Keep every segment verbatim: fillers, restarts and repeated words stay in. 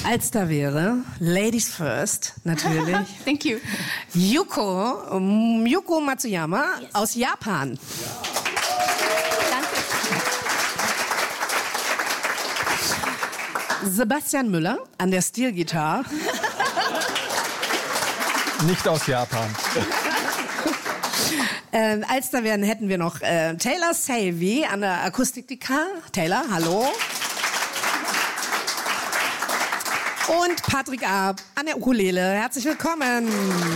Als da wäre, Ladies first, natürlich. Thank you. Yuko, um, Yuko Matsuyama yes. aus Japan. Ja. Danke. Sebastian Müller an der Steelgitarre. Nicht aus Japan. äh, als da wären, hätten wir noch äh, Taylor Savy an der Akustikgitarre. Taylor, hallo. Und Patrick Arp an der Ukulele. Herzlich willkommen.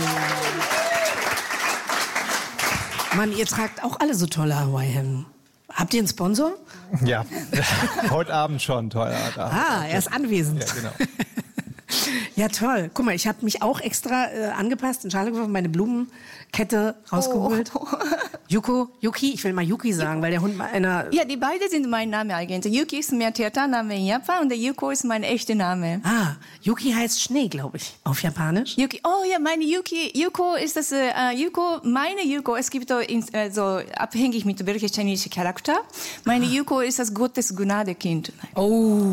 Mann, ihr tragt auch alle so tolle Hawaii-Hemden. Habt ihr einen Sponsor? Ja, heute Abend schon. Toll. Ah, er ist anwesend. Ja, genau. Ja, toll. Guck mal, ich habe mich auch extra äh, angepasst, in Schale geworfen, meine Blumenkette rausgeholt. Oh. Yuko, Yuki, ich will mal Yuki sagen, weil der Hund mal einer... Ja, die beiden sind mein Name eigentlich. Yuki ist mein Theatername in Japan und der Yuko ist mein echter Name. Ah, Yuki heißt Schnee, glaube ich, auf Japanisch. Yuki, oh ja, meine Yuki, Yuko ist das, äh, Yuko, meine Yuko, es gibt so, äh, so abhängig mit welcher chinesische Charakter. Meine ah. Yuko ist das Gottes Gnadekind. Oh...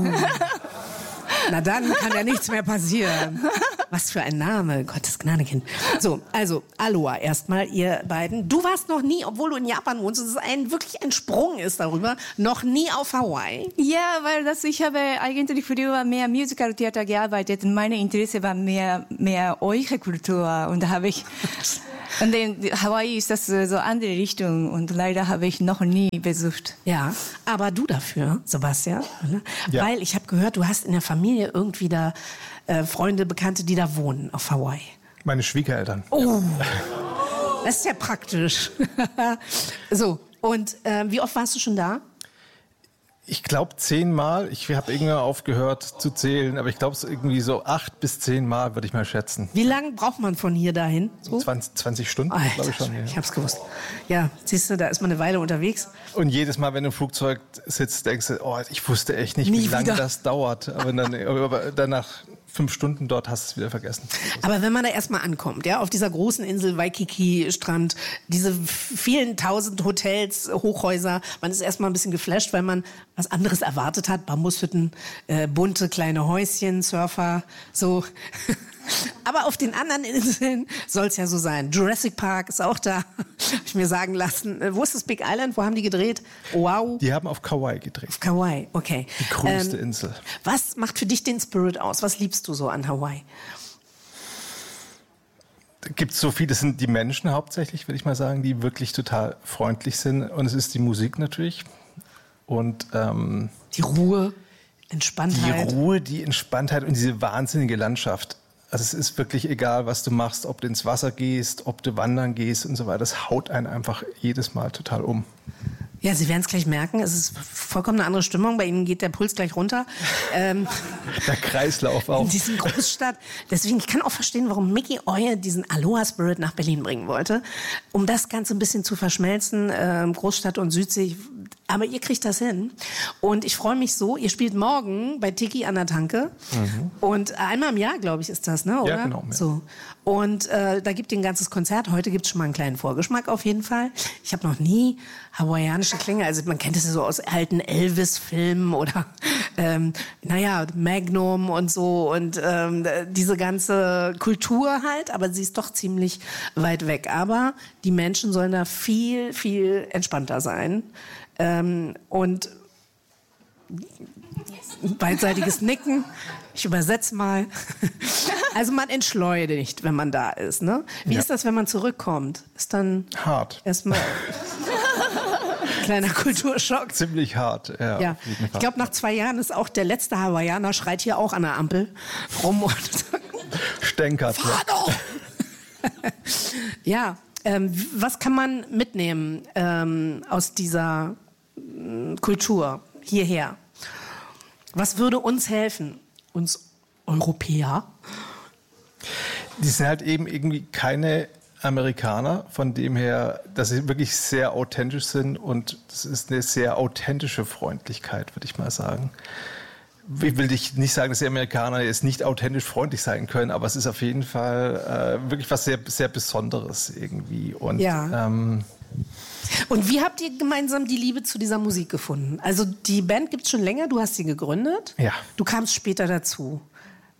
Na dann kann ja nichts mehr passieren. Was für ein Name, Gottes Gnadekind. So, also Aloha erstmal, ihr beiden. Du warst noch nie, obwohl du in Japan wohnst, und es ein, wirklich ein Sprung ist darüber, noch nie auf Hawaii. Ja, weil das, ich habe eigentlich früher mehr Musical-Theater gearbeitet und meine Interesse war mehr, mehr eure Kultur. Und da habe ich... Und in Hawaii ist das so andere Richtung und leider habe ich noch nie besucht. Ja, aber du dafür, Sebastian, ne? Ja. Weil ich habe gehört, du hast in der Familie irgendwie da äh, Freunde, Bekannte, die da wohnen auf Hawaii. Meine Schwiegereltern. Oh, das ist ja praktisch. So, und äh, wie oft warst du schon da? Ich glaube zehnmal. Ich habe irgendwann aufgehört zu zählen, aber ich glaube so irgendwie so acht bis zehn Mal würde ich mal schätzen. Wie lange braucht man von hier dahin? So? zwanzig, zwanzig Stunden, glaube ich schon. Ja. Ich hab's gewusst. Ja, siehst du, da ist man eine Weile unterwegs. Und jedes Mal, wenn du im Flugzeug sitzt, denkst du, oh, ich wusste echt nicht, Nie wie lange wieder. das dauert. Aber dann, aber dann nach fünf Stunden dort hast du es wieder vergessen. Aber wenn man da erstmal ankommt, ja, auf dieser großen Insel Waikiki-Strand, diese vielen tausend Hotels, Hochhäuser, man ist erstmal ein bisschen geflasht, weil man was anderes erwartet hat. Bambushütten, äh, bunte kleine Häuschen, Surfer, so. Aber auf den anderen Inseln soll es ja so sein. Jurassic Park ist auch da, habe ich mir sagen lassen. Wo ist das Big Island? Wo haben die gedreht? Wow. Die haben auf Kauai gedreht. Auf Kauai, okay. Die größte ähm, Insel. Was macht für dich den Spirit aus? Was liebst du so an Hawaii? Da gibt es so viel, das sind die Menschen hauptsächlich, würde ich mal sagen, die wirklich total freundlich sind. Und es ist die Musik natürlich. Und ähm, die Ruhe, Entspanntheit. Die Ruhe, die Entspanntheit und diese wahnsinnige Landschaft. Also es ist wirklich egal, was du machst, ob du ins Wasser gehst, ob du wandern gehst und so weiter. Das haut einen einfach jedes Mal total um. Ja, Sie werden es gleich merken. Es ist vollkommen eine andere Stimmung. Bei Ihnen geht der Puls gleich runter. Ähm, der Kreislauf auch. In diesem Großstadt. Deswegen, ich kann auch verstehen, warum Mickey Oye diesen Aloha-Spirit nach Berlin bringen wollte. Um das Ganze ein bisschen zu verschmelzen, äh, Großstadt und Südsee. Aber ihr kriegt das hin. Und ich freue mich so, ihr spielt morgen bei Tiki an der Tanke. Mhm. Und einmal im Jahr, glaube ich, ist das, ne? Oder? Ja, genau. Ja. So. Und äh, da gibt ihr ein ganzes Konzert. Heute gibt es schon mal einen kleinen Vorgeschmack auf jeden Fall. Ich habe noch nie hawaiianische Klänge. Also man kennt es ja so aus alten Elvis-Filmen oder ähm, naja, Magnum und so. Und ähm, diese ganze Kultur halt. Aber sie ist doch ziemlich weit weg. Aber die Menschen sollen da viel, viel entspannter sein. Ähm, und beidseitiges Nicken. Ich übersetze mal. Also man entschleunigt, wenn man da ist. Ne? Wie ja. ist das, wenn man zurückkommt? Ist dann hart. Erstmal kleiner Kulturschock. Ziemlich hart, ja. ja. Ich glaube, nach zwei Jahren ist auch der letzte Hawaiianer schreit hier auch an der Ampel rum und stänkert. Fahr doch! Ja, ähm, was kann man mitnehmen ähm, aus dieser äh, Kultur hierher? Was würde uns helfen, uns Europäer? Die sind halt eben irgendwie keine Amerikaner, von dem her, dass sie wirklich sehr authentisch sind und das ist eine sehr authentische Freundlichkeit, würde ich mal sagen. Ich will dich nicht sagen, dass die Amerikaner jetzt nicht authentisch freundlich sein können, aber es ist auf jeden Fall äh, wirklich was sehr, sehr Besonderes irgendwie. Und, ja. Ähm, und wie habt ihr gemeinsam die Liebe zu dieser Musik gefunden? Also die Band gibt es schon länger, du hast sie gegründet. Ja. Du kamst später dazu.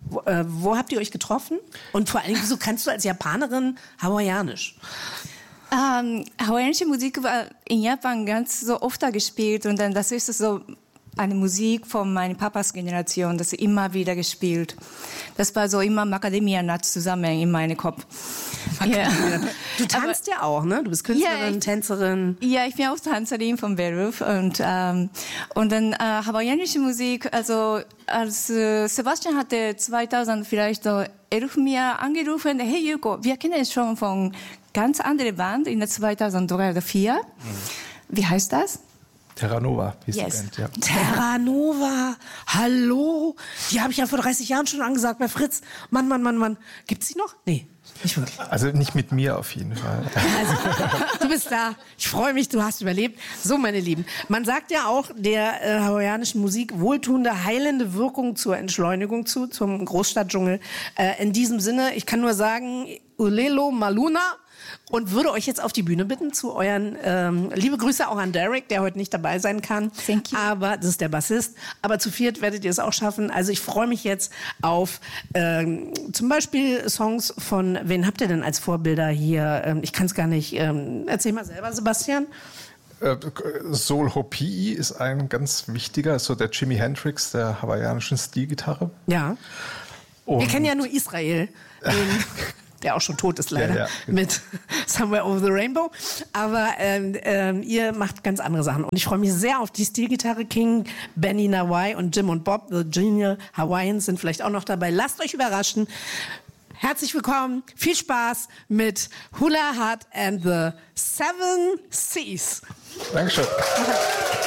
Wo, äh, wo habt ihr euch getroffen? Und vor allem, wieso kannst du als Japanerin Hawaiianisch? Ähm, hawaiianische Musik war in Japan ganz so oft gespielt und dann das ist so eine Musik von meiner Papas Generation, das immer wieder gespielt. Das war so immer Macadamia-Nut zusammen in meinem Kopf. Ja. Du tanzt Aber, ja auch, ne? Du bist Künstlerin, ja, ich, Tänzerin. Ja, ich bin auch Tänzerin von Beruf und ähm, und dann äh, hawaiianische Musik. Also als äh, Sebastian hatte zweitausend vielleicht so elf mir angerufen, hey Yuko, wir kennen es schon von ganz anderen Band in der zweitausenddrei oder vier. Mhm. Wie heißt das? Terra Nova hieß yes. die Band, ja. Terra Nova, hallo, die habe ich ja vor dreißig Jahren schon angesagt bei Fritz. Mann, Mann, Mann, Mann, gibt's die noch? Nee, nicht wirklich. Also nicht mit mir auf jeden Fall. Also, du bist da, ich freue mich, du hast überlebt. So, meine Lieben, man sagt ja auch der äh, hawaiianischen Musik wohltuende, heilende Wirkung zur Entschleunigung zu, zum Großstadtdschungel. Äh, in diesem Sinne, ich kann nur sagen, Ulelo Maluna. Und würde euch jetzt auf die Bühne bitten zu euren, ähm, liebe Grüße auch an Derek, der heute nicht dabei sein kann. Thank you. Aber das ist der Bassist. Aber zu viert werdet ihr es auch schaffen. Also ich freue mich jetzt auf ähm, zum Beispiel Songs von, wen habt ihr denn als Vorbilder hier? Ähm, ich kann es gar nicht, ähm, erzähl mal selber, Sebastian. Soul Ho'opi'i ist ein ganz wichtiger, so der Jimi Hendrix der hawaiianischen Stilgitarre. Ja. Und wir kennen ja nur Israel. Den der auch schon tot ist leider, ja, ja, genau. Mit Somewhere Over the Rainbow. Aber ähm, ähm, ihr macht ganz andere Sachen. Und ich freue mich sehr auf die Stilgitarre. King, Benny Nawai und Jim und Bob, The Genial Hawaiians, sind vielleicht auch noch dabei. Lasst euch überraschen. Herzlich willkommen, viel Spaß mit Hula Hut and the Seven Seas. Dankeschön.